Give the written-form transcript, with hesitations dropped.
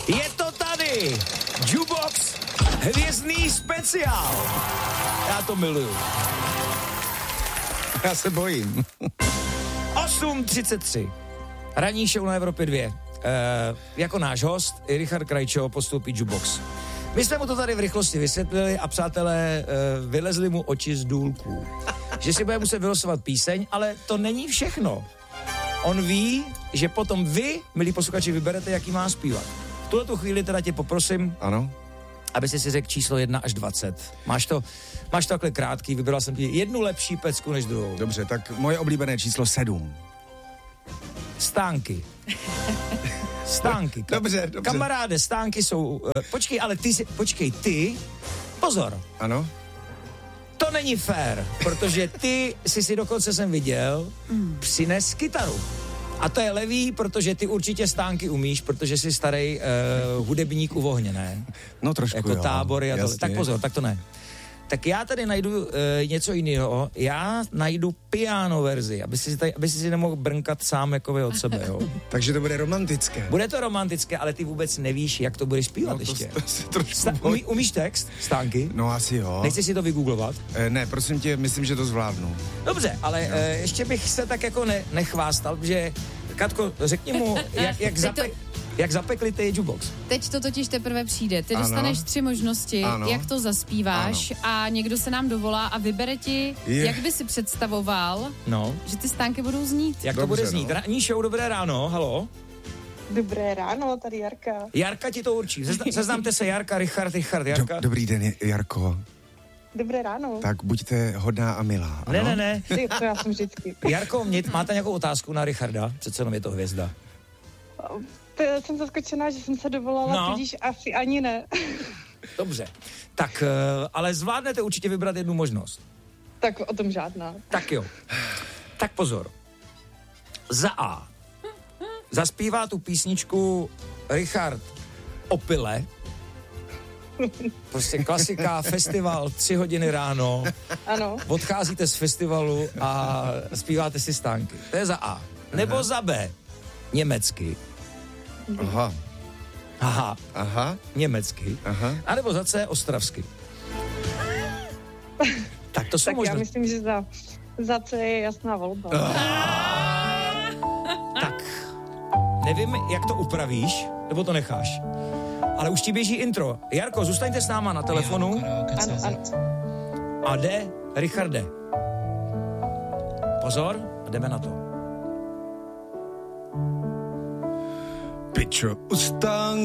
Je to tady! Jukebox hvězdný speciál. Já to miluju. Já se bojím. 8:33. Ranní show na Evropě 2. Jako náš host Richard Krajčo postoupí Jukebox. My jsme mu to tady v rychlosti vysvětlili a přátelé, vylezli mu oči z důlků. Že si bude muset vylosovat píseň, ale to není všechno. On ví, že potom vy, milí posluchači, vyberete, jaký má zpívat. V tuhletu chvíli teda tě poprosím, ano, aby si řekl číslo 1 až 20. Máš to takhle krátký, vybral jsem ti jednu lepší pecku než druhou. dobře, tak moje oblíbené číslo 7. Stánky. Stánky. Dobře. Kamaráde, stánky jsou... počkej, ty... Pozor. Ano? To není fér, protože ty si dokonce jsem viděl, přines kytaru. A to je levý, protože ty určitě stánky umíš, protože jsi starý hudebník u ohně, ne? No trošku, jako jo. Tábory a to. Tak pozor, tak to ne. Tak já tady najdu něco jiného. Já najdu piano verzi, aby si nemohl brnkat sám jako vy od sebe, jo. Takže to bude romantické. Bude to romantické, ale ty vůbec nevíš, jak to budeš zpívat ještě. To si trošku Umíš text? Stánky? No asi jo. Nechci si to vygooglovat? Ne, prosím tě, myslím, že to zvládnu. Dobře, ale ještě bych se tak jako nechvástal, že Katko, řekni mu, jak zapekli ty Jukebox. Teď to totiž teprve přijde. Ty dostaneš 3 možnosti, jak to zaspíváš a někdo se nám dovolá a vybere ti, jak by si představoval, že ty stánky budou znít. Jak to bude znít? Ranní show, dobré ráno, halo. Dobré ráno, tady Jarka. Jarka ti to určí. Seznamte se, Jarka, Richard, Jarka. Dobrý den, Jarko. Dobré ráno. Tak buďte hodná a milá. Ano? Ne. To já jsem vždycky. Jarko, máte nějakou otázku na Richarda? Přece jenom je to hvězda. Jsem zaskočená, že jsem se dovolala, tudíž asi ani ne. Dobře. Tak, ale zvládnete určitě vybrat jednu možnost. Tak o tom žádná. Tak jo. Tak pozor. Za A. Zaspívá tu písničku Richard Opile. Prostě klasika, festival, 3 hodiny ráno. Ano. Odcházíte z festivalu a zpíváte si stánky. To je za A. Nebo za B. Německy. Aha. Německy. Aha. A nebo za C. Ostravsky. Tak to jsou možná. Já myslím, že za C je jasná volba. Tak. Nevím, jak to upravíš, nebo to necháš. Ale už ti běží intro. Jarko, zůstaňte s náma na telefonu. Ano. A jde Richarde. Pozor, jdeme na to. Pičo,